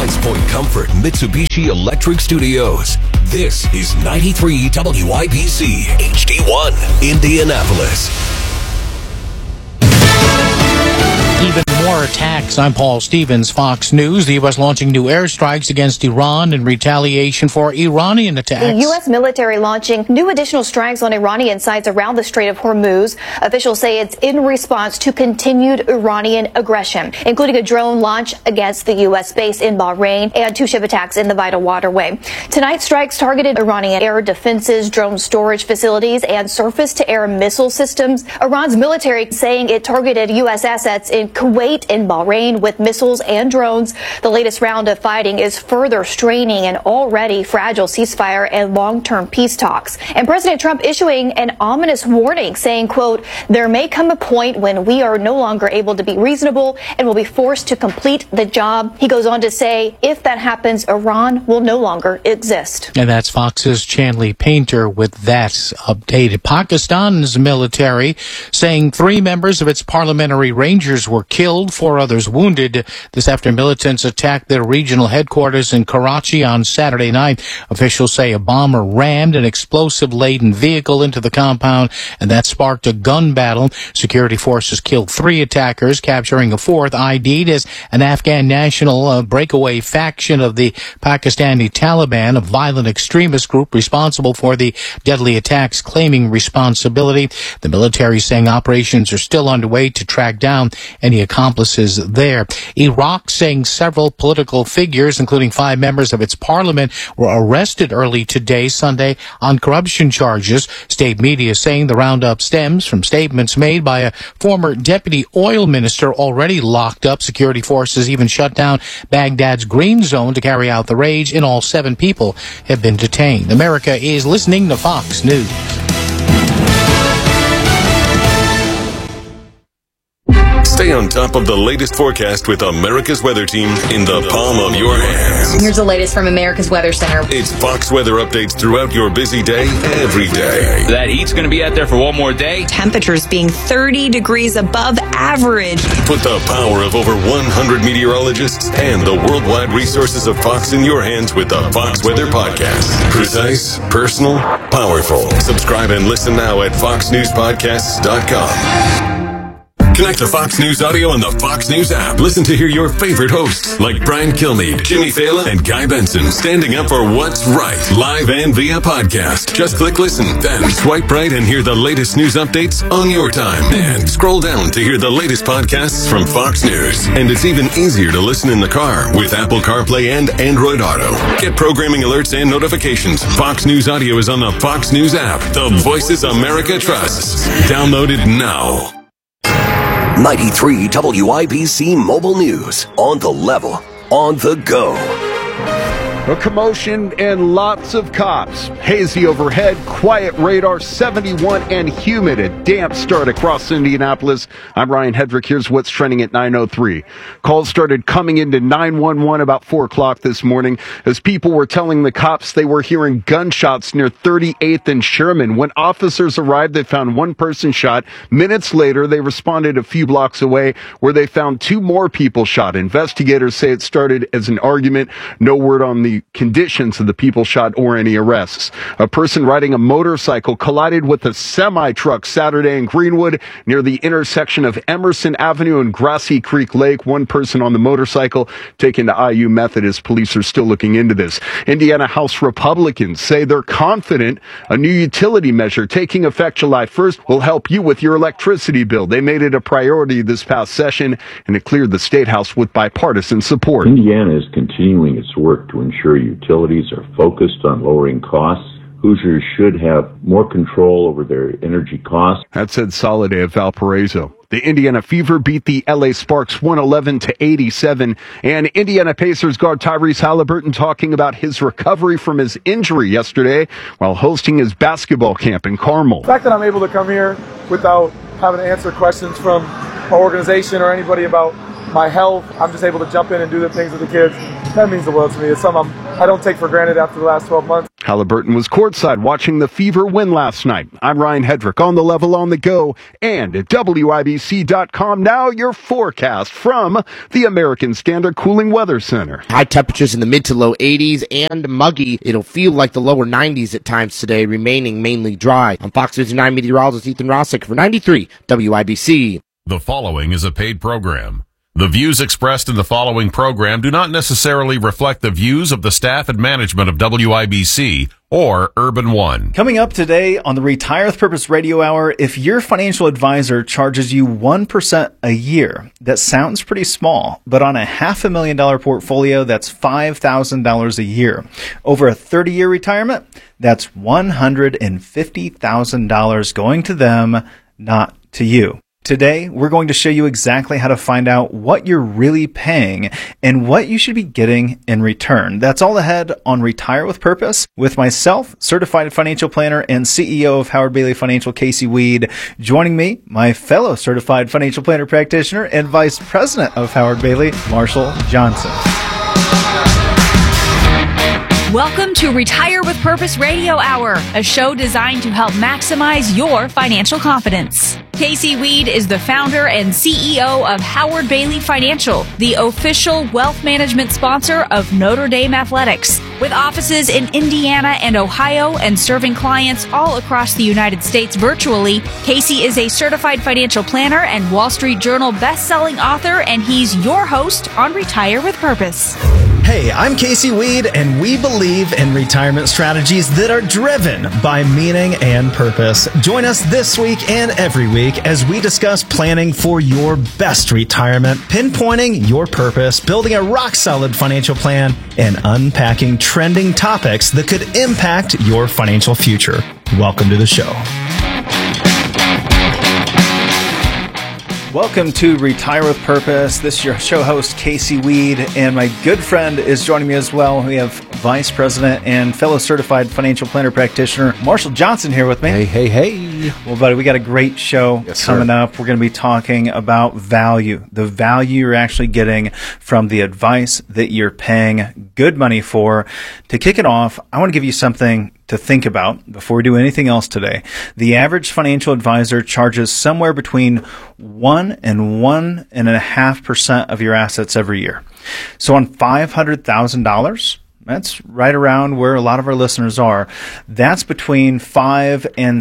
Price Point Comfort Mitsubishi Electric Studios. This is 93 WIBC HD1 Indianapolis. Even more attacks. I'm Paul Stevens, Fox News. The U.S. launching new airstrikes against Iran in retaliation for Iranian attacks. The U.S. military launching new additional strikes on Iranian sites around the Strait of Hormuz. Officials say it's in response to continued Iranian aggression, including a drone launch against the U.S. base in Bahrain and 2 ship attacks in the vital waterway. Tonight's strikes targeted Iranian air defenses, drone storage facilities, and surface-to-air missile systems. Iran's military saying it targeted U.S. assets in Kuwait and Bahrain with missiles and drones. The latest round of fighting is further straining an already fragile ceasefire and long-term peace talks. And President Trump issuing an ominous warning saying, quote, there may come a point when we are no longer able to be reasonable and will be forced to complete the job. He goes on to say, if that happens, Iran will no longer exist. And that's Fox's Chanley Painter with that updated. Pakistan's military saying 3 members of its parliamentary rangers were killed, 4 others wounded. This after militants attacked their regional headquarters in Karachi on Saturday night. Officials say a bomber rammed an explosive-laden vehicle into the compound, and that sparked a gun battle. Security forces killed 3 attackers, capturing a 4th, ID'd as an Afghan national breakaway faction of the Pakistani Taliban, a violent extremist group responsible for the deadly attacks, claiming responsibility. The military saying operations are still underway to track down any accomplices there. Iraq saying several political figures, including 5 members of its parliament, were arrested early today, Sunday, on corruption charges. State media saying the roundup stems from statements made by a former deputy oil minister already locked up. Security forces even shut down Baghdad's green zone to carry out the raids. In all, 7 people have been detained. America is listening to Fox News. Stay on top of the latest forecast with America's Weather Team in the palm of your hands. Here's the latest from America's Weather Center. It's Fox weather updates throughout your busy day, every day. That heat's going to be out there for one more day. Temperatures being 30 degrees above average. Put the power of over 100 meteorologists and the worldwide resources of Fox in your hands with the Fox Weather Podcast. Precise, personal, powerful. Subscribe and listen now at foxnewspodcasts.com. Connect to Fox News Audio on the Fox News app. Listen to hear your favorite hosts like Brian Kilmeade, Jimmy Fallon, and Guy Benson standing up for what's right, live and via podcast. Just click listen, then swipe right and hear the latest news updates on your time. And scroll down to hear the latest podcasts from Fox News. And it's even easier to listen in the car with Apple CarPlay and Android Auto. Get programming alerts and notifications. Fox News Audio is on the Fox News app. The voices America trusts. Download it now. 93 WIBC Mobile News. On the level, on the go. A commotion and lots of cops. Hazy overhead, quiet radar, 71 and humid. A damp start across Indianapolis. I'm Ryan Hedrick. Here's what's trending at 9:03. Calls started coming into 911 about 4 o'clock this morning as people were telling the cops they were hearing gunshots near 38th and Sherman. When officers arrived, they found 1 person shot. Minutes later, they responded a few blocks away where they found 2 more people shot. Investigators say it started as an argument. No word on the conditions of the people shot or any arrests. A person riding a motorcycle collided with a semi-truck Saturday in Greenwood near the intersection of Emerson Avenue and Grassy Creek Lake. 1 person on the motorcycle taken to IU Methodist. Police are still looking into this. Indiana House Republicans say they're confident a new utility measure taking effect July 1st will help you with your electricity bill. They made it a priority this past session, and it cleared the State House with bipartisan support. Indiana is continuing its work to ensure utilities are focused on lowering costs. Hoosiers should have more control over their energy costs. That said Soliday of Valparaiso. The Indiana Fever beat the LA Sparks 111-87. And Indiana Pacers guard Tyrese Halliburton talking about his recovery from his injury yesterday while hosting his basketball camp in Carmel. The fact that I'm able to come here without having to answer questions from my organization or anybody about my health, I'm just able to jump in and do the things with the kids. That means the world to me. It's something I don't take for granted after the last 12 months. Halliburton was courtside watching the Fever win last night. I'm Ryan Hedrick on the level on the go and at WIBC.com. Now your forecast from the American Standard Cooling Weather Center. High temperatures in the mid to low 80s and muggy. It'll feel like the lower 90s at times today, remaining mainly dry. I'm Fox 59 meteorologist Ethan Rossick for 93 WIBC. The following is a paid program. The views expressed in the following program do not necessarily reflect the views of the staff and management of WIBC or Urban One. Coming up today on the Retire with Purpose Radio Hour, if your financial advisor charges you 1% a year, that sounds pretty small, but on a $500,000 portfolio, that's $5,000 a year. Over a 30-year retirement, that's $150,000 going to them, not to you. Today, we're going to show you exactly how to find out what you're really paying and what you should be getting in return. That's all ahead on Retire with Purpose with myself, certified financial planner and CEO of Howard Bailey Financial, Casey Weed. Joining me, my fellow certified financial planner practitioner and vice president of Howard Bailey, Marshall Johnson. Welcome to Retire with Purpose Radio Hour, a show designed to help maximize your financial confidence. Casey Weed is the founder and CEO of Howard Bailey Financial, the official wealth management sponsor of Notre Dame Athletics. With offices in Indiana and Ohio and serving clients all across the United States virtually, Casey is a certified financial planner and Wall Street Journal best-selling author, and he's your host on Retire with Purpose. Hey, I'm Casey Weed, and we believe in retirement strategies that are driven by meaning and purpose. Join us this week and every week as we discuss planning for your best retirement, pinpointing your purpose, building a rock-solid financial plan, and unpacking trending topics that could impact your financial future. Welcome to the show. Welcome to Retire with Purpose. This is your show host, Casey Weed, and my good friend is joining me as well. We have Vice President and fellow certified financial planner practitioner, Marshall Johnson, here with me. Hey. Well, buddy, we got a great show coming up. We're going to be talking about value, the value you're actually getting from the advice that you're paying good money for. To kick it off, I want to give you something to think about before we do anything else today. The average financial advisor charges somewhere between 1 and 1.5% of your assets every year. So on $500,000, that's right around where a lot of our listeners are. That's between $500 and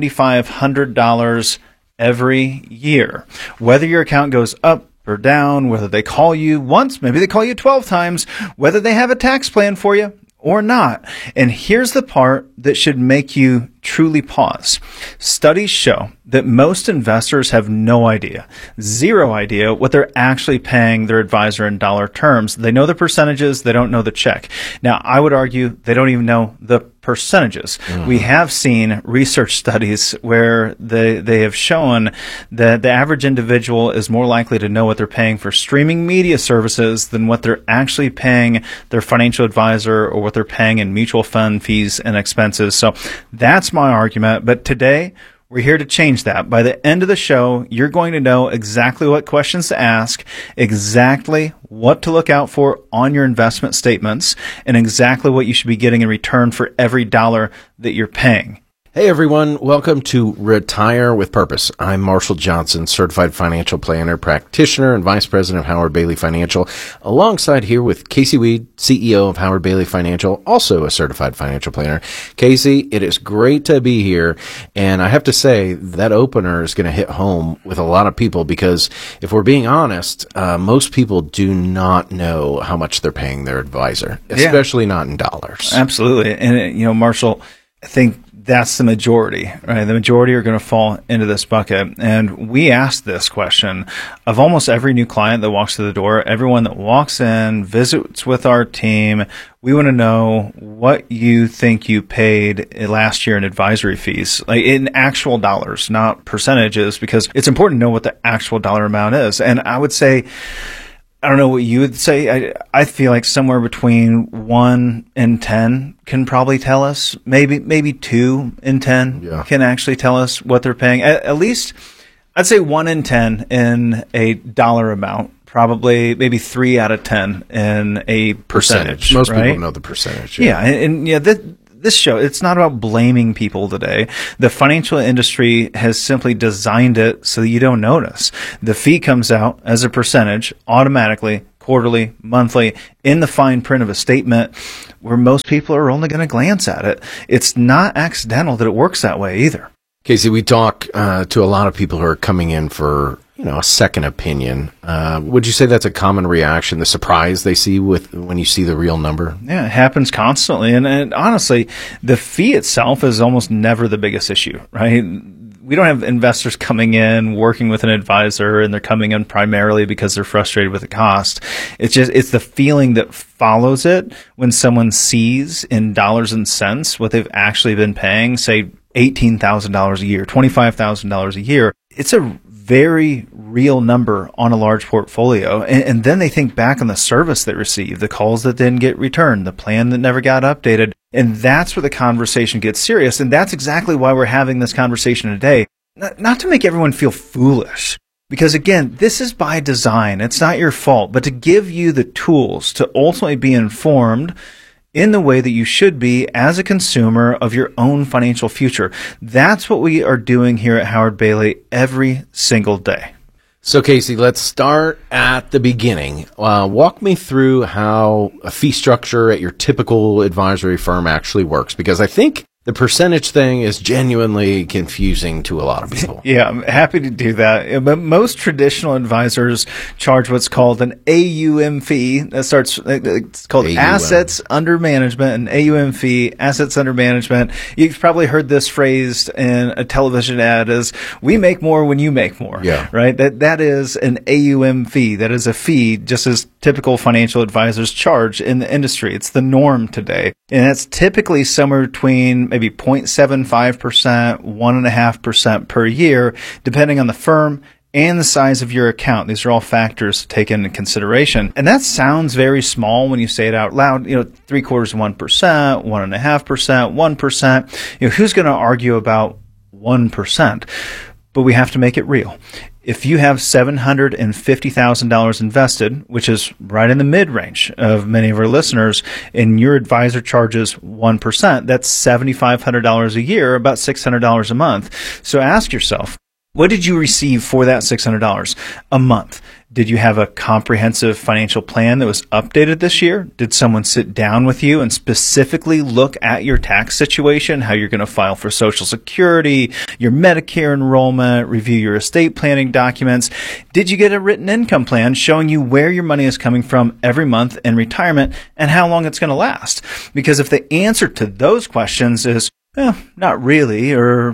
$7,500 every year. Whether your account goes up or down, whether they call you once, maybe they call you 12 times, whether they have a tax plan for you or not. And here's the part that should make you truly pause. Studies show that most investors have no idea, zero idea what they're actually paying their advisor in dollar terms. They know the percentages, they don't know the check. Now, I would argue they don't even know the percentages. We have seen research studies where they have shown that the average individual is more likely to know what they're paying for streaming media services than what they're actually paying their financial advisor or what they're paying in mutual fund fees and expenses. So that's my argument. But today, we're here to change that. By the end of the show, you're going to know exactly what questions to ask, exactly what to look out for on your investment statements, and exactly what you should be getting in return for every dollar that you're paying. Hey everyone, welcome to Retire with Purpose. I'm Marshall Johnson, certified financial planner, practitioner, and vice president of Howard Bailey Financial, alongside here with Casey Weed, CEO of Howard Bailey Financial, also a certified financial planner. Casey, it is great to be here, and I have to say that opener is going to hit home with a lot of people because if we're being honest, most people do not know how much they're paying their advisor, especially not in dollars. Absolutely. And, Marshall, I think that's the majority, right? The majority are going to fall into this bucket. And we ask this question of almost every new client that walks through the door, everyone that walks in, visits with our team. We want to know what you think you paid last year in advisory fees, like in actual dollars, not percentages, because it's important to know what the actual dollar amount is. And I would say, I don't know what you would say. I feel like somewhere between 1 and 10 can probably tell us. Maybe 2 and 10 can actually tell us what they're paying. At least, I'd say 1 in 10 in a dollar amount. Probably maybe 3 out of 10 in a percentage. Most people know the percentage. Yeah, and this show, it's not about blaming people today. The financial industry has simply designed it so that you don't notice. The fee comes out as a percentage automatically, quarterly, monthly, in the fine print of a statement where most people are only going to glance at it. It's not accidental that it works that way either. Casey, we talk to a lot of people who are coming in for, a second opinion. Would you say that's a common reaction, the surprise they see when you see the real number? Yeah, it happens constantly. And honestly, the fee itself is almost never the biggest issue, right? We don't have investors coming in, working with an advisor, and they're coming in primarily because they're frustrated with the cost. It's the feeling that follows it when someone sees in dollars and cents what they've actually been paying, say $18,000 a year, $25,000 a year. It's a very real number on a large portfolio. And then they think back on the service they received, the calls that didn't get returned, the plan that never got updated. And that's where the conversation gets serious. And that's exactly why we're having this conversation today. Not to make everyone feel foolish, because again, this is by design. It's not your fault, but to give you the tools to ultimately be informed in the way that you should be as a consumer of your own financial future. That's what we are doing here at Howard Bailey every single day. So, Casey, let's start at the beginning. Walk me through how a fee structure at your typical advisory firm actually works, because I think the percentage thing is genuinely confusing to a lot of people. Yeah, I'm happy to do that. But most traditional advisors charge what's called an AUM fee. It's called AUM. Assets Under Management, an AUM fee, Assets Under Management. You've probably heard this phrased in a television ad as, we make more when you make more. Yeah. Right? That is an AUM fee. That is a fee just as typical financial advisors charge in the industry. It's the norm today. And it's typically somewhere between maybe 0.75%, 1.5% per year, depending on the firm and the size of your account. These are all factors to take into consideration. And that sounds very small when you say it out loud, 0.75%, 1%, 1.5%, 1%. Who's going to argue about 1%? But we have to make it real. If you have $750,000 invested, which is right in the mid-range of many of our listeners, and your advisor charges 1%, that's $7,500 a year, about $600 a month. So ask yourself, what did you receive for that $600 a month? Did you have a comprehensive financial plan that was updated this year? Did someone sit down with you and specifically look at your tax situation, how you're going to file for Social Security, your Medicare enrollment, review your estate planning documents? Did you get a written income plan showing you where your money is coming from every month in retirement and how long it's going to last? Because if the answer to those questions is, not really, or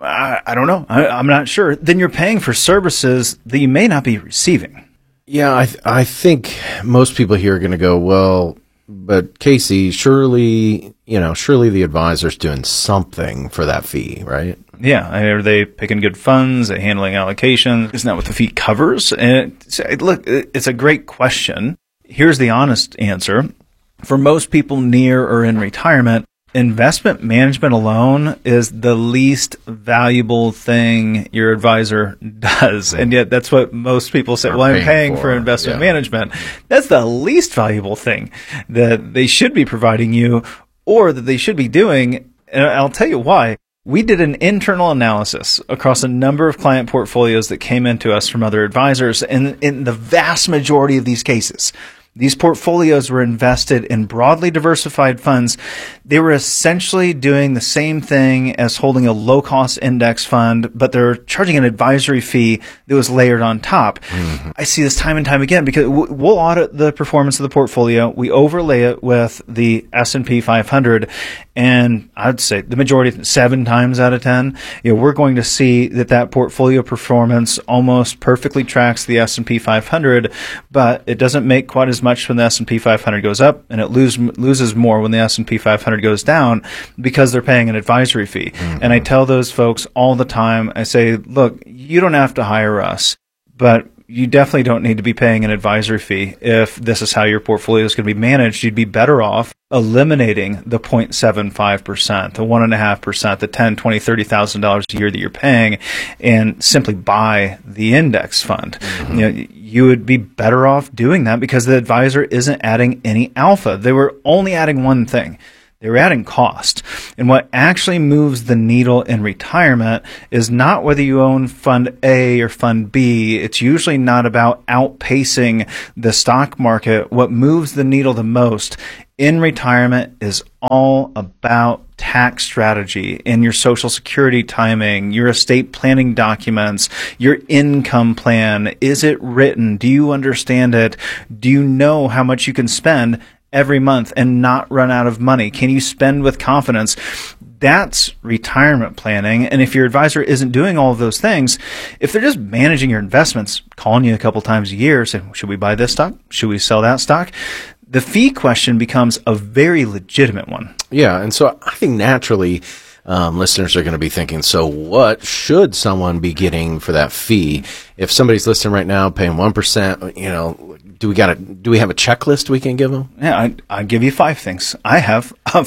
I don't know, I'm not sure, then you're paying for services that you may not be receiving. Yeah, I think most people here are going to go, well, but Casey, surely the advisor's doing something for that fee, right? Yeah. Are they picking good funds? Are they handling allocations? Isn't that what the fee covers? And look, it's a great question. Here's the honest answer. For most people near or in retirement, investment management alone is the least valuable thing your advisor does. And yet that's what most people say. Well, I'm paying for investment management. That's the least valuable thing that they should be providing you or that they should be doing. And I'll tell you why. We did an internal analysis across a number of client portfolios that came into us from other advisors. And in the vast majority of these cases, these portfolios were invested in broadly diversified funds. They were essentially doing the same thing as holding a low-cost index fund, but they're charging an advisory fee that was layered on top. Mm-hmm. I see this time and time again because we'll audit the performance of the portfolio. We overlay it with the S&P 500, and I'd say the majority, 7 times out of 10, we're going to see that portfolio performance almost perfectly tracks the S&P 500, but it doesn't make quite as much when the S&P 500 goes up, and it loses more when the S&P 500 goes down because they're paying an advisory fee. Mm-hmm. And I tell those folks all the time, I say, look, you don't have to hire us, but you definitely don't need to be paying an advisory fee. If this is how your portfolio is going to be managed, you'd be better off eliminating the 0.75%, the 1.5%, the $10,000, $20,000, $30,000 a year that you're paying, and simply buy the index fund. Mm-hmm. You would be better off doing that because the advisor isn't adding any alpha. They were only adding one thing. They were adding cost. And what actually moves the needle in retirement is not whether you own Fund A or Fund B. It's usually not about outpacing the stock market. What moves the needle the most in retirement is all about tax strategy and your Social Security timing, your estate planning documents, your income plan. Is it written? Do you understand it? Do you know how much you can spend every month and not run out of money? Can you spend with confidence? That's retirement planning. And if your advisor isn't doing all of those things, if they're just managing your investments, calling you a couple times a year, saying, should we buy this stock? Should we sell that stock? The fee question becomes a very legitimate one. Yeah, and so I think naturally listeners are going to be thinking, so what should someone be getting for that fee? If somebody's listening right now paying 1%, do we have a checklist we can give them? Yeah, I'll give you 5 things. I got a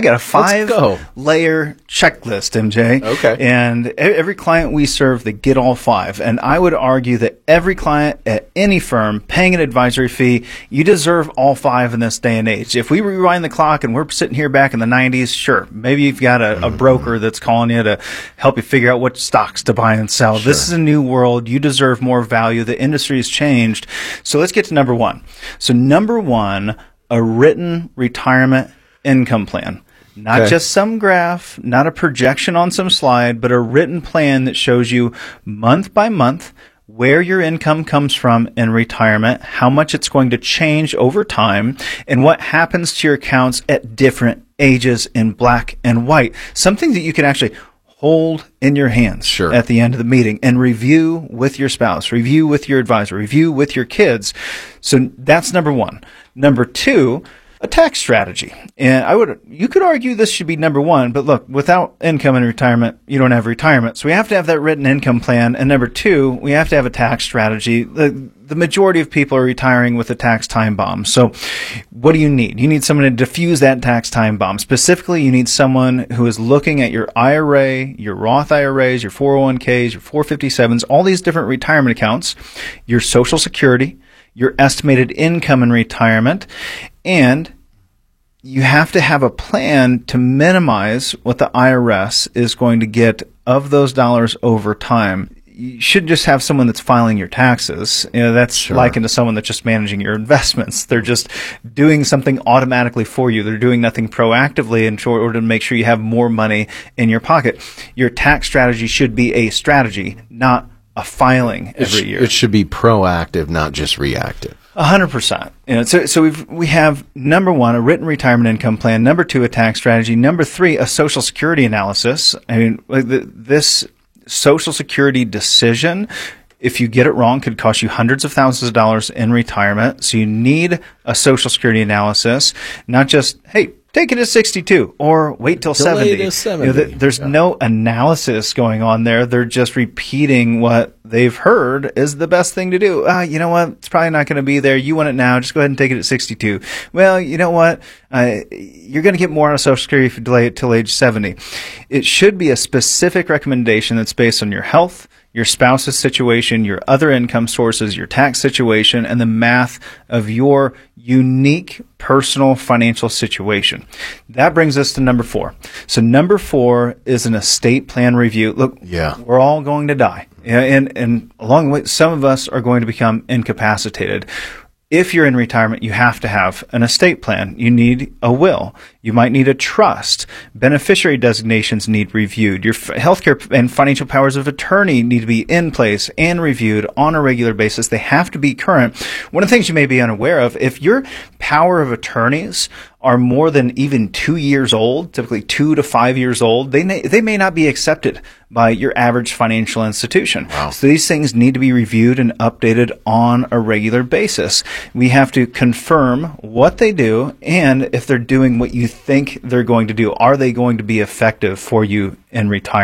5-layer checklist, MJ. Okay. And every client we serve, they get all 5. And I would argue that every client at any firm paying an advisory fee, you deserve all 5 in this day and age. If we rewind the clock and we're sitting here back in the 90s, sure, maybe you've got a broker that's calling you to help you figure out what stocks to buy and sell. Sure. This is a new world. You deserve more value. The industry has changed. So let's get to number 1. So number 1, a written retirement income plan. Not just some graph, not a projection on some slide, but a written plan that shows you month by month where your income comes from in retirement, how much it's going to change over time, and what happens to your accounts at different ages in black and white. Something that you can actually hold in your hands at the end of the meeting and review with your spouse, review with your advisor, review with your kids. So that's number 1. Number 2, a tax strategy. And you could argue this should be number 1, but look, without income in retirement, you don't have retirement. So we have to have that written income plan. And number 2, we have to have a tax strategy. The majority of people are retiring with a tax time bomb. So what do you need? You need someone to diffuse that tax time bomb. Specifically, you need someone who is looking at your IRA, your Roth IRAs, your 401ks, your 457s, all these different retirement accounts, your Social Security, your estimated income in retirement, and you have to have a plan to minimize what the IRS is going to get of those dollars over time. You shouldn't just have someone that's filing your taxes. That's likened to someone that's just managing your investments. They're just doing something automatically for you. They're doing nothing proactively in order to make sure you have more money in your pocket. Your tax strategy should be a strategy, not a filing every year. It should be proactive, not just reactive. 100%. So we have number 1, a written retirement income plan. Number 2, a tax strategy. Number 3, a Social Security analysis. I mean, this Social Security decision, if you get it wrong, could cost you hundreds of thousands of dollars in retirement. So you need a Social Security analysis, not just, hey, take it at 62 or wait till 70. There's no analysis going on there. They're just repeating what they've heard is the best thing to do. You know what? It's probably not going to be there. You want it now. Just go ahead and take it at 62. Well, you know what? You're going to get more on Social Security if you delay it till age 70. It should be a specific recommendation that's based on your health, your spouse's situation, your other income sources, your tax situation, and the math of your unique personal financial situation. That brings us to number 4. So number 4 is an estate plan review. Look, we're all going to die. And along the way, some of us are going to become incapacitated. If you're in retirement, you have to have an estate plan. You need a will. You might need a trust. Beneficiary designations need reviewed. Your healthcare and financial powers of attorney need to be in place and reviewed on a regular basis. They have to be current. One of the things you may be unaware of, if your power of attorneys are more than even 2 years old, typically 2 to 5 years old, they may not be accepted by your average financial institution. Wow. So these things need to be reviewed and updated on a regular basis. We have to confirm what they do and if they're doing what you think they're going to do. Are they going to be effective for you in retirement?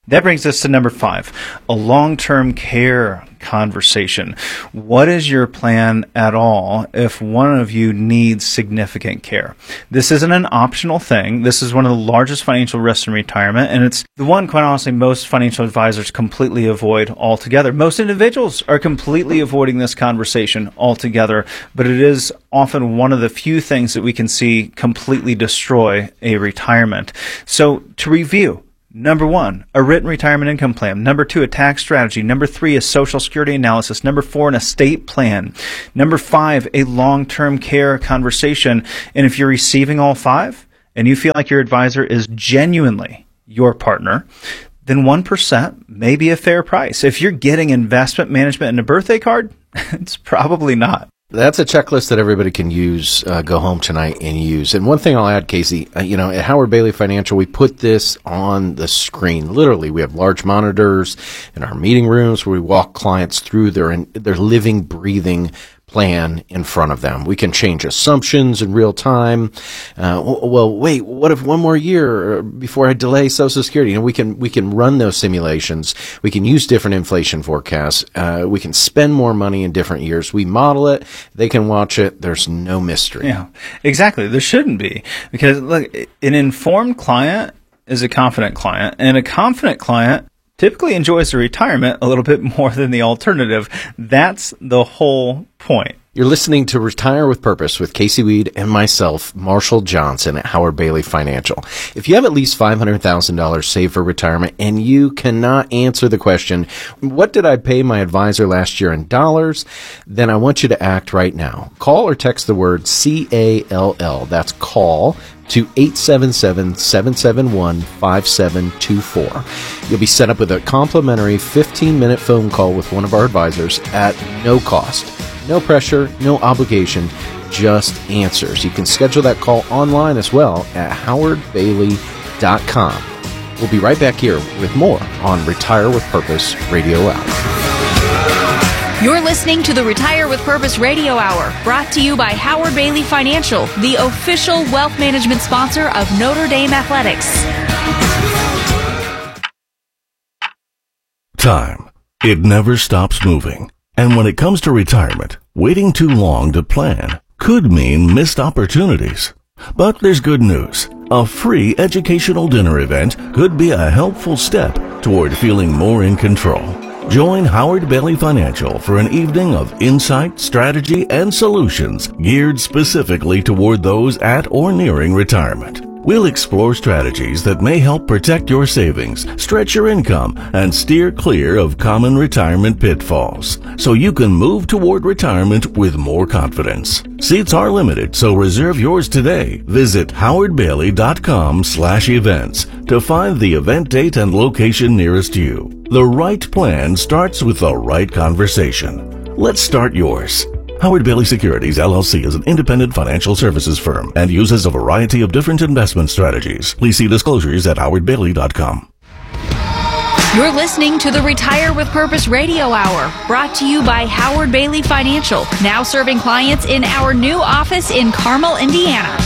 That brings us to number 5, a long-term care conversation. What is your plan at all if one of you needs significant care? This isn't an optional thing. This is one of the largest financial risks in retirement, and it's the one, quite honestly, most financial advisors completely avoid altogether. Most individuals are completely avoiding this conversation altogether, but it is often one of the few things that we can see completely destroy a retirement. So to review, number 1, a written retirement income plan. Number 2, a tax strategy. Number 3, a Social Security analysis. Number 4, an estate plan. Number 5, a long-term care conversation. And if you're receiving all 5 and you feel like your advisor is genuinely your partner, then 1% may be a fair price. If you're getting investment management and a birthday card, it's probably not. That's a checklist that everybody can use, go home tonight and use. And one thing I'll add, Casey, at Howard Bailey Financial, we put this on the screen. Literally, we have large monitors in our meeting rooms where we walk clients through their living, breathing plan in front of them. We can change assumptions in real time. Wait, what if one more year before I delay Social Security? We can run those simulations. We can use different inflation forecasts. We can spend more money in different years. We model it. They can watch it. There's no mystery. Yeah, exactly. There shouldn't be, because look, an informed client is a confident client, and a confident client typically enjoys the retirement a little bit more than the alternative. That's the whole point. You're listening to Retire with Purpose with Casey Weed and myself, Marshall Johnson at Howard Bailey Financial. If you have at least $500,000 saved for retirement and you cannot answer the question, what did I pay my advisor last year in dollars? Then I want you to act right now. Call or text the word CALL. That's call to 877-771-5724. You'll be set up with a complimentary 15-minute phone call with one of our advisors at no cost. No pressure, no obligation, just answers. You can schedule that call online as well at howardbailey.com. We'll be right back here with more on Retire with Purpose Radio Hour. You're listening to the Retire with Purpose Radio Hour, brought to you by Howard Bailey Financial, the official wealth management sponsor of Notre Dame Athletics. Time. It never stops moving. And when it comes to retirement, waiting too long to plan could mean missed opportunities. But there's good news. A free educational dinner event could be a helpful step toward feeling more in control. Join Howard Bailey Financial for an evening of insight, strategy, and solutions geared specifically toward those at or nearing retirement. We'll explore strategies that may help protect your savings, stretch your income, and steer clear of common retirement pitfalls, so you can move toward retirement with more confidence. Seats are limited, so reserve yours today. Visit howardbailey.com/events to find the event date and location nearest you. The right plan starts with the right conversation. Let's start yours. Howard Bailey Securities, LLC is an independent financial services firm and uses a variety of different investment strategies. Please see disclosures at howardbailey.com. You're listening to the Retire with Purpose Radio Hour, brought to you by Howard Bailey Financial, now serving clients in our new office in Carmel, Indiana.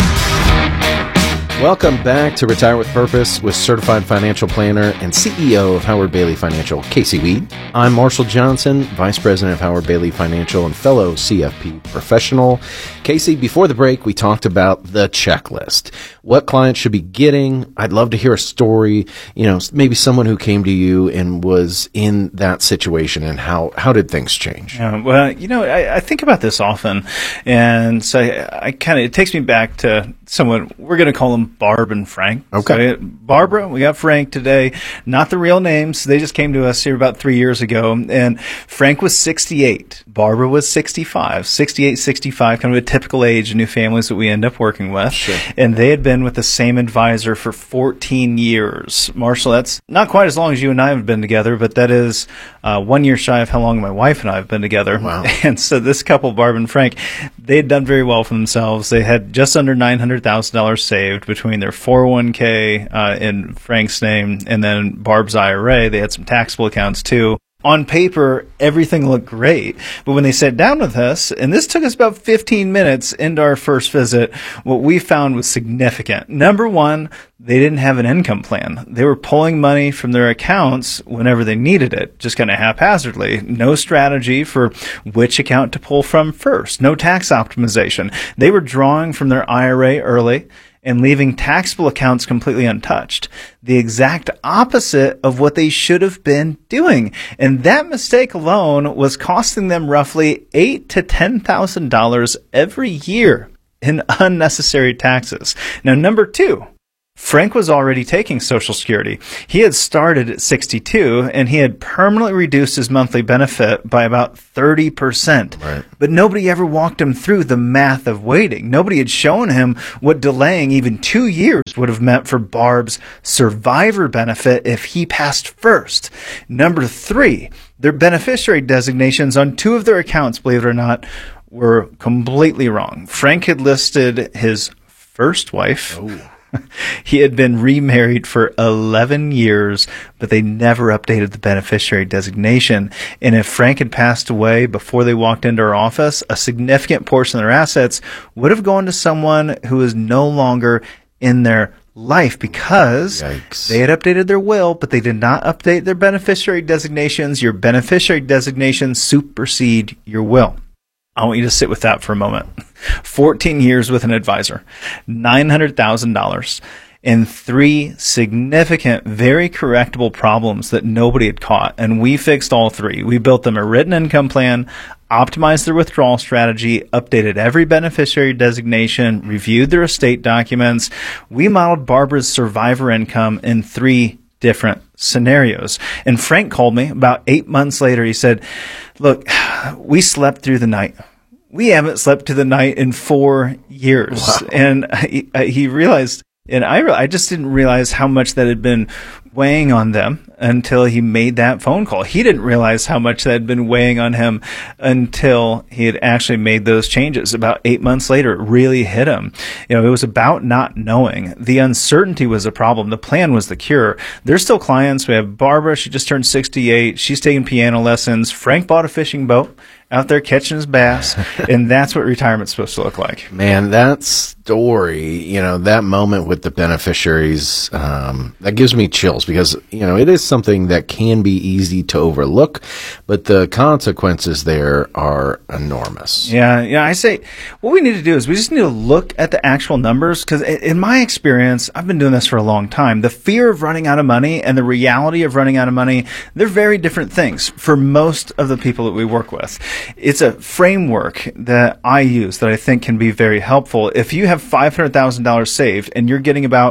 Welcome back to Retire with Purpose with certified financial planner and CEO of Howard Bailey Financial, Casey Weed. I'm Marshall Johnson, Vice President of Howard Bailey Financial and fellow CFP professional. Casey, before the break, we talked about the checklist. What clients should be getting. I'd love to hear a story, maybe someone who came to you and was in that situation, and how did things change? Well, I think about this often, and so it takes me back to someone, we're going to call them Barb and Frank. Okay. So, Barbara, we got Frank today. Not the real names. They just came to us here about 3 years ago. And Frank was 68. Barbara was 65. 68, 65, kind of a typical age in new families that we end up working with. Sure. And they had been with the same advisor for 14 years. Marshall, that's not quite as long as you and I have been together, but that is 1 year shy of how long my wife and I have been together. Wow. And so this couple, Barb and Frank, they had done very well for themselves. They had just under $900,000 saved between their 401k in Frank's name and then Barb's IRA. They had some taxable accounts too. On paper, everything looked great. But when they sat down with us, and this took us about 15 minutes into our first visit, what we found was significant. Number one, they didn't have an income plan. They were pulling money from their accounts whenever they needed it, just kind of haphazardly. No strategy for which account to pull from first. No tax optimization. They were drawing from their IRA early and leaving taxable accounts completely untouched. The exact opposite of what they should have been doing. And that mistake alone was costing them roughly $8,000 to $10,000 every year in unnecessary taxes. Now, number two, Frank was already taking Social Security. He had started at 62, and he had permanently reduced his monthly benefit by about 30%. Right. But nobody ever walked him through the math of waiting. Nobody had shown him what delaying even 2 years would have meant for Barb's survivor benefit if he passed first. Number three, their beneficiary designations on 2 of their accounts, believe it or not, were completely wrong. Frank had listed his first wife. Oh. He had been remarried for 11 years, but they never updated the beneficiary designation. And if Frank had passed away before they walked into our office, a significant portion of their assets would have gone to someone who is no longer in their life because Yikes. They had updated their will, but they did not update their beneficiary designations. Your beneficiary designations supersede your will. I want you to sit with that for a moment. 14 years with an advisor, $900,000, and 3 significant, very correctable problems that nobody had caught. And we fixed all 3. We built them a written income plan, optimized their withdrawal strategy, updated every beneficiary designation, reviewed their estate documents. We modeled Barbara's survivor income in 3 different scenarios. And Frank called me about 8 months later. He said, "Look, we slept through the night. We haven't slept through the night in 4 years." Wow. And he realized, and I just didn't realize how much that had been weighing on them until he made that phone call. He didn't realize how much that had been weighing on him until he had actually made those changes. About 8 months later, it really hit him. It was about not knowing. The uncertainty was a problem. The plan was the cure. There's still clients. We have Barbara. She just turned 68. She's taking piano lessons. Frank bought a fishing boat out there catching his bass, and that's what retirement's supposed to look like. Man, that story, that moment with the beneficiaries, that gives me chills because, it is something that can be easy to overlook, but the consequences there are enormous. Yeah, I say what we need to do is we just need to look at the actual numbers because in my experience, I've been doing this for a long time. The fear of running out of money and the reality of running out of money, they're very different things for most of the people that we work with. It's a framework that I use that I think can be very helpful. If you have $500,000 saved and you're getting about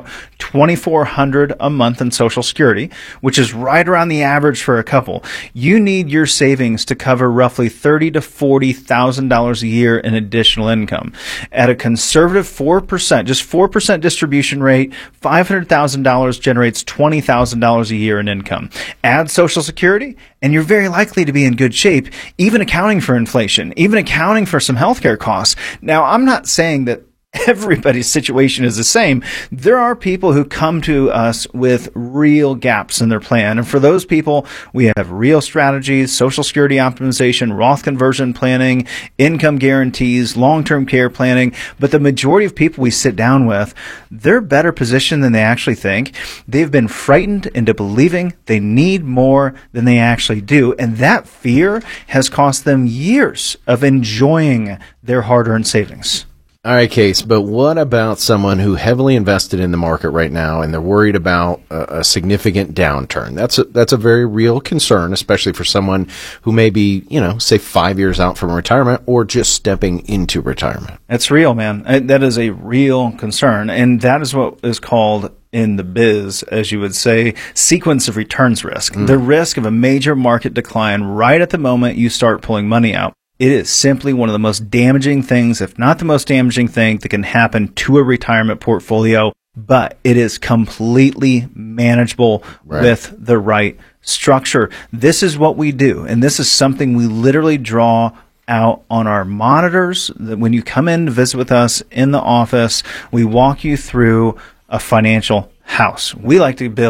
$2,400 a month in Social Security, which is right around the average for a couple, you need your savings to cover roughly $30,000 to $40,000 a year in additional income. At a conservative 4%, just 4% distribution rate, $500,000 generates $20,000 a year in income. Add Social Security, and you're very likely to be in good shape, even accounting for inflation, even accounting for some healthcare costs. Now, I'm not saying that everybody's situation is the same. There are people who come to us with real gaps in their plan. And for those people, we have real strategies, Social Security optimization, Roth conversion planning, income guarantees, long-term care planning. But the majority of people we sit down with, they're better positioned than they actually think. They've been frightened into believing they need more than they actually do. And that fear has cost them years of enjoying their hard-earned savings. All right, Case, but what about someone who heavily invested in the market right now and they're worried about a significant downturn? That's a very real concern, especially for someone who may be, say 5 years out from retirement or just stepping into retirement. That's real, man. That is a real concern. And that is what is called in the biz, as you would say, sequence of returns risk. The risk of a major market decline right at the moment you start pulling money out. It is simply one of the most damaging things, if not the most damaging thing that can happen to a retirement portfolio, but it is completely manageable with the right structure. This is what we do, and this is something we literally draw out on our monitors. That when you come in to visit with us in the office, we walk you through a financial house. We like to build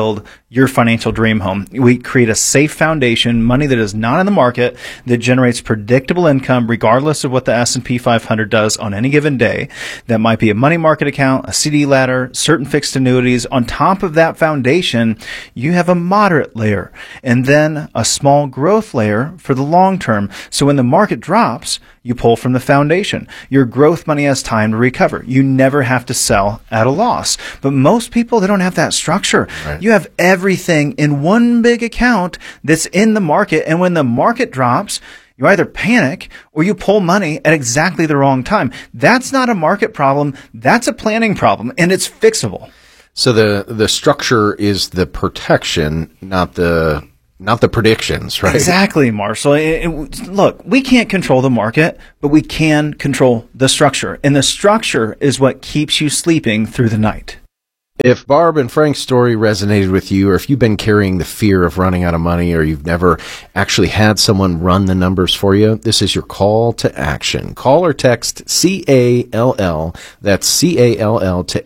your financial dream home. We create a safe foundation, money that is not in the market, that generates predictable income regardless of what the S&P 500 does on any given day. That might be a money market account, a CD ladder, certain fixed annuities. On top of that foundation, you have a moderate layer and then a small growth layer for the long term. So when the market drops, you pull from the foundation. Your growth money has time to recover. You never have to sell at a loss. But most people, they don't have that structure. Right. You have everything in one big account that's in the market. And when the market drops, you either panic or you pull money at exactly the wrong time. That's not a market problem. That's a planning problem, and it's fixable. So the structure is the protection, not the predictions, right? Exactly, Marshall. Look, we can't control the market, but we can control the structure. And the structure is what keeps you sleeping through the night. If Barb and Frank's story resonated with you, or if you've been carrying the fear of running out of money, or you've never actually had someone run the numbers for you, this is your call to action. Call or text CALL, that's CALL, to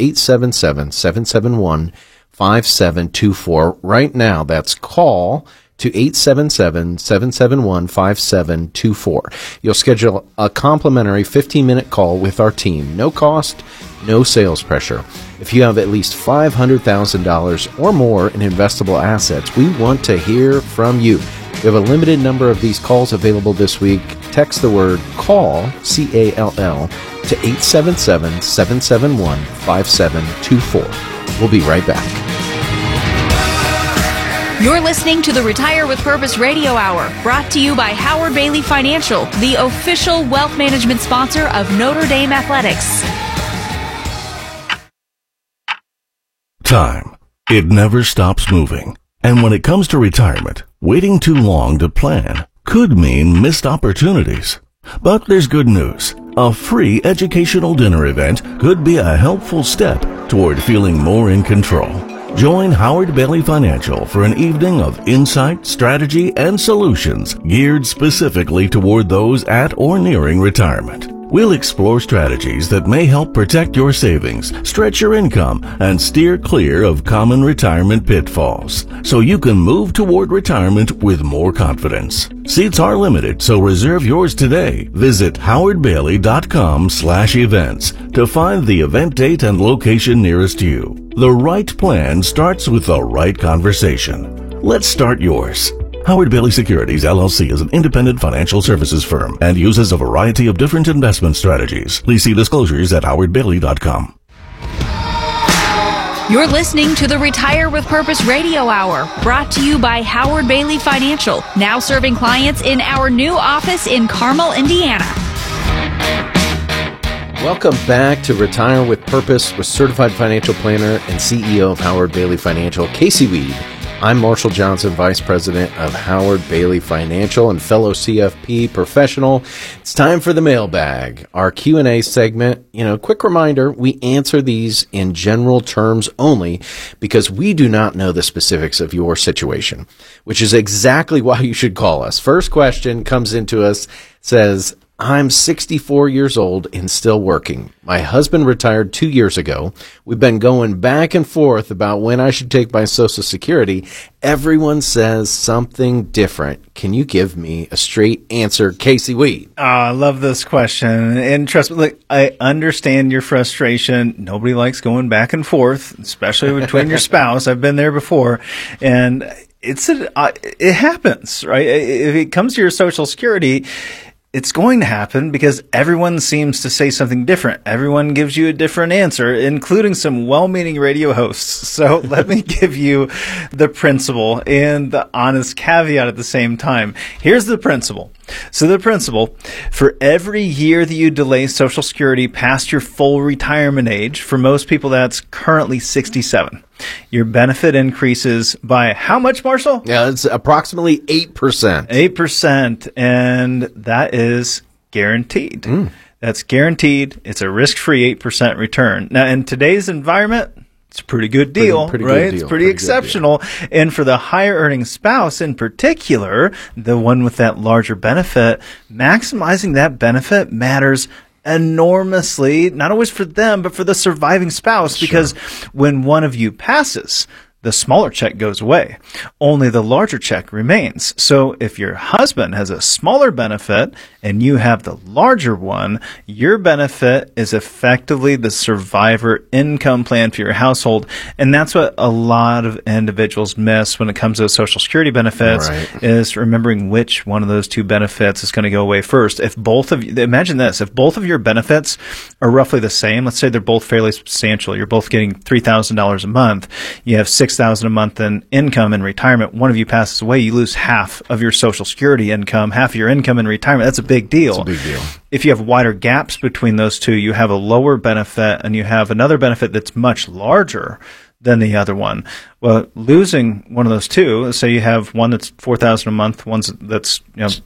877-771-5724. Right now, that's call to 877-771-5724. You'll schedule a complimentary 15-minute call with our team. No cost, no sales pressure. If you have at least $500,000 or more in investable assets, we want to hear from you. We have a limited number of these calls available this week. Text the word CALL, C-A-L-L, to 877-771-5724. We'll be right back. You're listening to the Retire with Purpose Radio Hour, brought to you by Howard Bailey Financial, the official wealth management sponsor of Notre Dame Athletics. Time. It never stops moving. And when it comes to retirement, waiting too long to plan could mean missed opportunities. But there's good news. A free educational dinner event could be a helpful step toward feeling more in control. Join Howard Bailey Financial for an evening of insight, strategy, and solutions geared specifically toward those at or nearing retirement. We'll explore strategies that may help protect your savings, stretch your income, and steer clear of common retirement pitfalls, so you can move toward retirement with more confidence. Seats are limited, so reserve yours today. Visit howardbailey.com/events to find the event date and location nearest you. The right plan starts with the right conversation. Let's start yours. Howard Bailey Securities, LLC is an independent financial services firm and uses a variety of different investment strategies. Please see disclosures at howardbailey.com. You're listening to the Retire with Purpose Radio Hour, brought to you by Howard Bailey Financial, now serving clients in our new office in Carmel, Indiana. Welcome back to Retire with Purpose with certified financial planner and CEO of Howard Bailey Financial, Casey Weed. I'm Marshall Johnson, Vice President of Howard Bailey Financial and fellow CFP professional. It's time for the mailbag, our Q&A segment. Quick reminder, we answer these in general terms only because we do not know the specifics of your situation, which is exactly why you should call us. First question comes into us, says, I'm 64 years old and still working. My husband retired 2 years ago. We've been going back and forth about when I should take my Social Security. Everyone says something different. Can you give me a straight answer, Casey Weed? I love this question. And trust me, look, I understand your frustration. Nobody likes going back and forth, especially between your spouse. I've been there before. And it happens, right? If it comes to your Social Security, it's going to happen because everyone seems to say something different. Everyone gives you a different answer, including some well-meaning radio hosts. So let me give you the principle and the honest caveat at the same time. Here's the principle. So the principle, for every year that you delay Social Security past your full retirement age, for most people that's currently 67. Your benefit increases by how much, Marshall? Yeah, it's approximately 8%. 8%, and that is guaranteed. That's guaranteed. It's a risk-free 8% return. Now, in today's environment, it's a pretty good deal, pretty right? Good deal. It's pretty exceptional. And for the higher earning spouse in particular, the one with that larger benefit, maximizing that benefit matters enormously, not always for them, but for the surviving spouse, because when one of you passes, the smaller check goes away. Only the larger check remains. So if your husband has a smaller benefit and you have the larger one, your benefit is effectively the survivor income plan for your household. And that's what a lot of individuals miss when it comes to Social Security benefits, is remembering which one of those two benefits is going to go away first. If both of you, imagine this, if both of your benefits are roughly the same, let's say they're both fairly substantial, you're both getting $3,000 a month, you have $6,000 a month in income in retirement, one of you passes away, you lose half of your Social Security income, half of your income in retirement. That's a big deal. It's a big deal. If you have wider gaps between those two, you have a lower benefit and you have another benefit that's much larger than the other one. Well, losing one of those two, let's say you have one that's $4,000 a month, one that's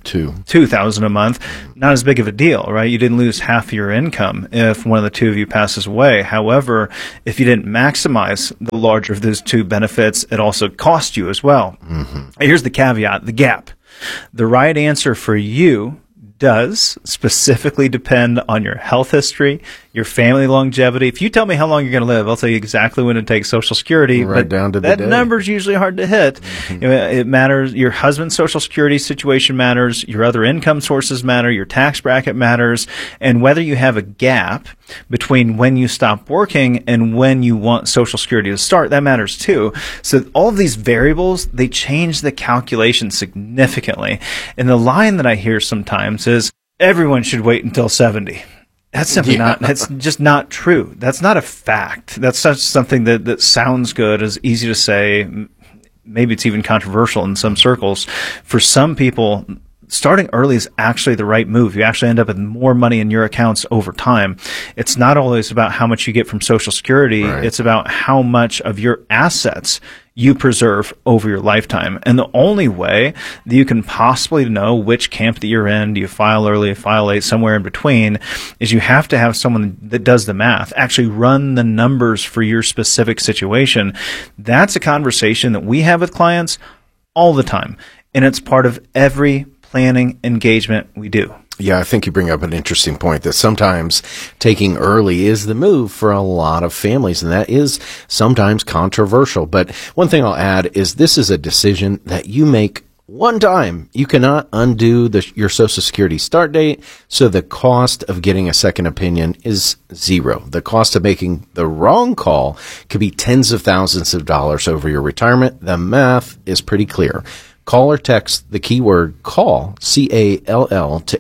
$2,000 a month, not as big of a deal, right? You didn't lose half of your income if one of the two of you passes away. However, if you didn't maximize the larger of those two benefits, it also cost you as well. Here's the caveat, the gap. The right answer for you does specifically depend on your health history, your family longevity. If you tell me how long you're going to live, I'll tell you exactly when to take Social Security. Right down to the day. That number's usually hard to hit. It matters. Your husband's Social Security situation matters. Your other income sources matter. Your tax bracket matters. And whether you have a gap between when you stop working and when you want Social Security to start, that matters too. So all of these variables, they change the calculation significantly. And the line that I hear sometimes is, everyone should wait until 70. That's simply that's just not true. That's not a fact. That's such something that sounds good, is easy to say. Maybe it's even controversial in some circles. For some people, starting early is actually the right move. You actually end up with more money in your accounts over time. It's not always about how much you get from Social Security. It's about how much of your assets you preserve over your lifetime. And the only way that you can possibly know which camp that you're in, do you file early, file late, somewhere in between, is you have to have someone that does the math, actually run the numbers for your specific situation. That's a conversation that we have with clients all the time. And it's part of every planning engagement we do. Yeah, I think you bring up an interesting point that sometimes taking early is the move for a lot of families, and that is sometimes controversial. But one thing I'll add is this is a decision that you make one time. You cannot undo your Social Security start date, so the cost of getting a second opinion is zero. The cost of making the wrong call could be tens of thousands of dollars over your retirement. The math is pretty clear. Call or text the keyword CALL, C-A-L-L, to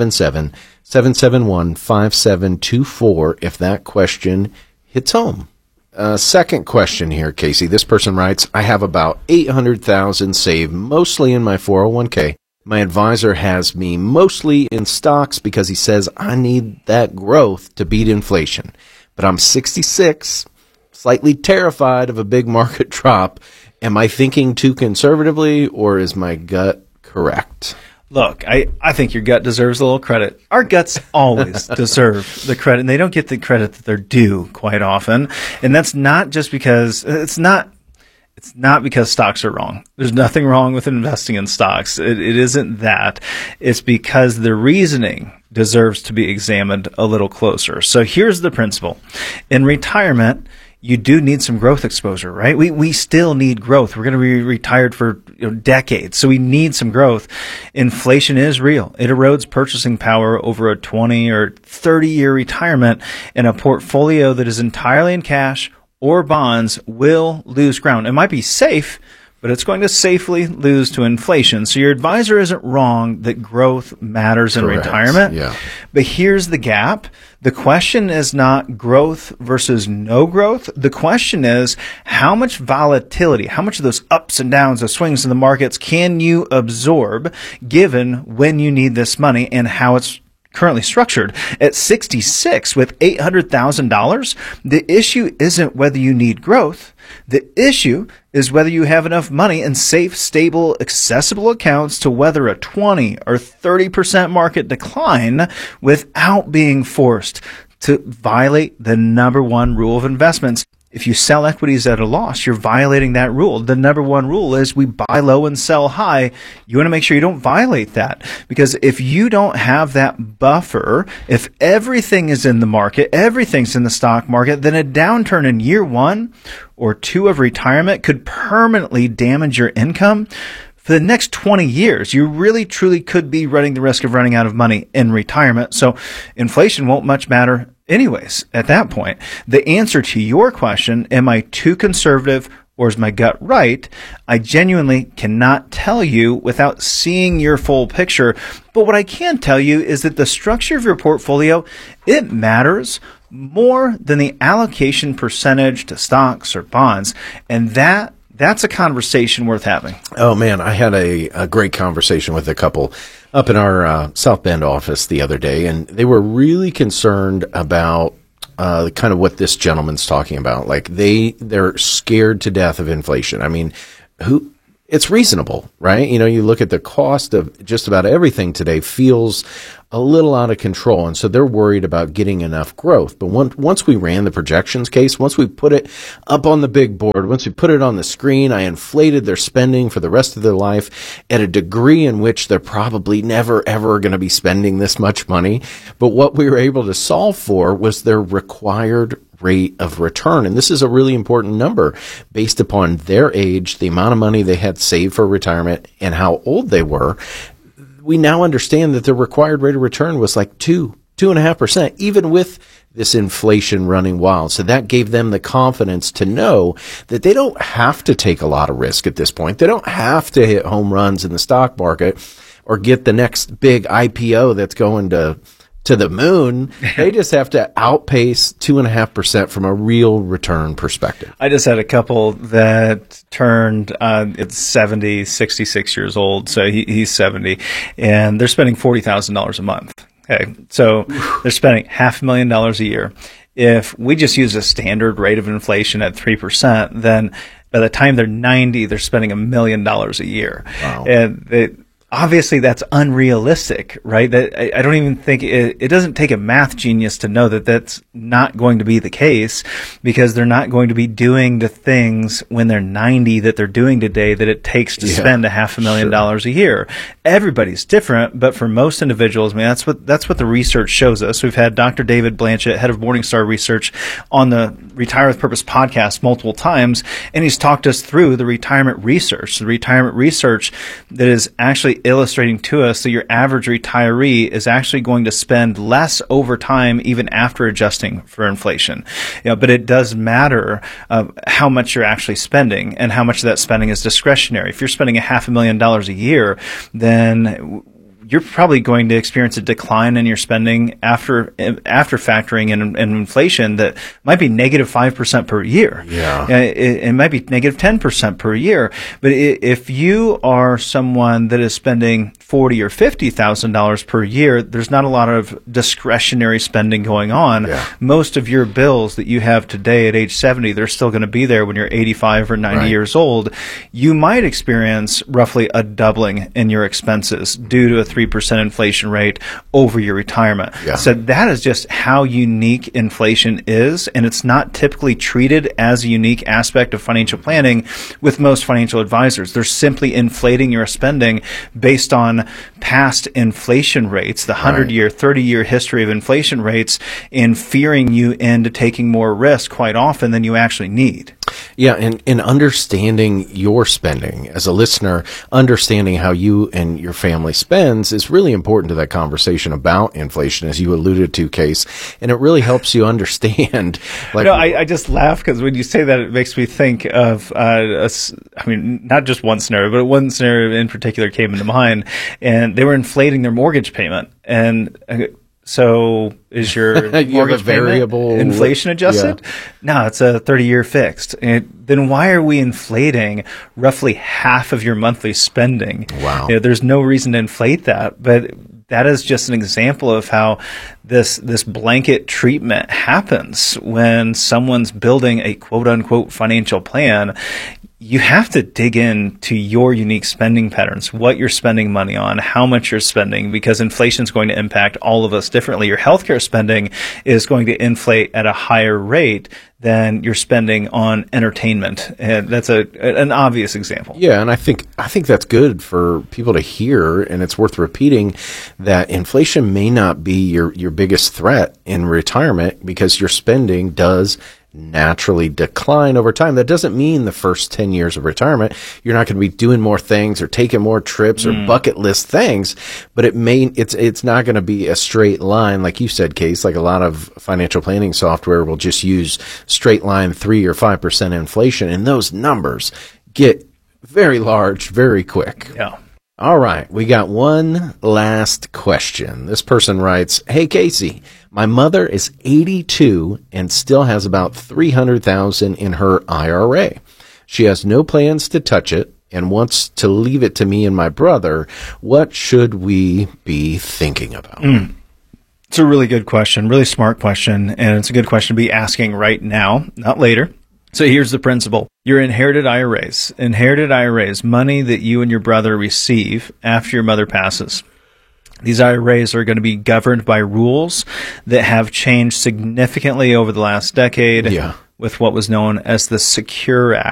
877-771-5724 if that question hits home. Second question here, Casey. This person writes, I have about $800,000 saved, mostly in my 401k. My advisor has me mostly in stocks because he says I need that growth to beat inflation. But I'm 66, slightly terrified of a big market drop. Am I thinking too conservatively, or is my gut correct? Look, I think your gut deserves a little credit. Our guts always deserve the credit, and they don't get the credit that they're due quite often. And that's not just because it's not because stocks are wrong. There's nothing wrong with investing in stocks. It isn't that. It's because the reasoning deserves to be examined a little closer. So here's the principle. In retirement, you do need some growth exposure, right? We still need growth. We're going to be retired for decades, so we need some growth. Inflation is real. It erodes purchasing power over a 20 or 30-year retirement, and a portfolio that is entirely in cash or bonds will lose ground. It might be safe, but it's going to safely lose to inflation. So your advisor isn't wrong that growth matters in retirement. Yeah. But here's the gap. The question is not growth versus no growth. The question is how much volatility, how much of those ups and downs, those swings in the markets can you absorb given when you need this money and how it's currently structured. At 66 with $800,000, the issue isn't whether you need growth. The issue is whether you have enough money in safe, stable, accessible accounts to weather a 20 or 30% market decline without being forced to violate the number one rule of investments. if you sell equities at a loss, you're violating that rule. The number one rule is we buy low and sell high. You want to make sure you don't violate that, because if you don't have that buffer, if everything is in the market, everything's in the stock market, then a downturn in year 1 or 2 of retirement could permanently damage your income for the next 20 years. You really, truly could be running the risk of running out of money in retirement. So inflation won't much matter anyways at that point. The answer to your question, am I too conservative or is my gut right? I genuinely cannot tell you without seeing your full picture. But what I can tell you is that the structure of your portfolio, it matters more than the allocation percentage to stocks or bonds. And that's a conversation worth having. Oh, man, I had a great conversation with a couple up in our South Bend office the other day, and they were really concerned about kind of what this gentleman's talking about. Like they're scared to death of inflation. I mean, it's reasonable, right? You know, you look at the cost of just about everything today feels a little out of control. And so they're worried about getting enough growth. But once we ran the projections case, once we put it up on the big board, once we put it on the screen, I inflated their spending for the rest of their life at a degree in which they're probably never, ever going to be spending this much money. But what we were able to solve for was their required rate of return. And this is a really important number based upon their age, the amount of money they had saved for retirement, and how old they were. We now understand that the required rate of return was like 2.5%, even with this inflation running wild. So that gave them the confidence to know that they don't have to take a lot of risk at this point. They don't have to hit home runs in the stock market or get the next big IPO that's going to the moon. They just have to outpace 2.5% from a real return perspective. I just had a couple that turned, it's 66 years old. So he's 70 and they're spending $40,000 a month. Okay. So they're spending $500,000 a year. If we just use a standard rate of inflation at 3%, then by the time they're 90, they're spending $1 million a year. Wow. And obviously, that's unrealistic, right? That I don't even think it doesn't take a math genius to know that that's not going to be the case, because they're not going to be doing the things when they're 90 that they're doing today that it takes to spend $500,000 a year. Everybody's different, but for most individuals, I mean, that's what the research shows us. We've had Dr. David Blanchett, head of Morningstar Research, on the Retire with Purpose podcast multiple times, and he's talked us through the retirement research that is actually illustrating to us that your average retiree is actually going to spend less over time, even after adjusting for inflation. You know, but it does matter how much you're actually spending and how much of that spending is discretionary. If you're spending $500,000 a year, then you're probably going to experience a decline in your spending after factoring in inflation that might be negative 5% per year. Yeah. It might be negative 10% per year. But if you are someone that is spending $40,000 or $50,000 per year, there's not a lot of discretionary spending going on. Yeah. Most of your bills that you have today at age 70, they're still going to be there when you're 85 or 90 years old. You might experience roughly a doubling in your expenses due to a 3% inflation rate over your retirement. Yeah. So that is just how unique inflation is, and it's not typically treated as a unique aspect of financial planning with most financial advisors. They're simply inflating your spending based on past inflation rates, the 100-year, 30-year history of inflation rates, and fearing you into taking more risk quite often than you actually need. Yeah, and understanding your spending as a listener, understanding how you and your family spends is really important to that conversation about inflation, as you alluded to, Case. And it really helps you understand. Like, I just laugh because when you say that, it makes me think of, not just one scenario, but one scenario in particular came into mind, and they were inflating their mortgage payment. And so is your mortgage variable payment inflation adjusted? Yeah. No, it's a 30-year fixed. And then why are we inflating roughly half of your monthly spending? Wow. There's no reason to inflate that, but that is just an example of how this blanket treatment happens when someone's building a quote-unquote financial plan. you have to dig into your unique spending patterns, what you're spending money on, how much you're spending, because inflation is going to impact all of us differently. Your healthcare spending is going to inflate at a higher rate than you're spending on entertainment. And that's an obvious example. Yeah, and I think that's good for people to hear, and it's worth repeating that inflation may not be your biggest threat in retirement because your spending does naturally decline over time. That doesn't mean the first 10 years of retirement you're not going to be doing more things or taking more trips or bucket list things, but it's not going to be a straight line like you said, Case. Like a lot of financial planning software will just use straight line 3 or 5% inflation, and those numbers get very large very quick. Yeah. All right, we got one last question. This person writes, "Hey Casey, my mother is 82 and still has about $300,000 in her IRA. She has no plans to touch it and wants to leave it to me and my brother. What should we be thinking about?" It's a really good question, really smart question, and it's a good question to be asking right now, not later. So here's the principle. Your inherited IRAs, money that you and your brother receive after your mother passes. These IRAs are going to be governed by rules that have changed significantly over the last decade with what was known as the Secure Act.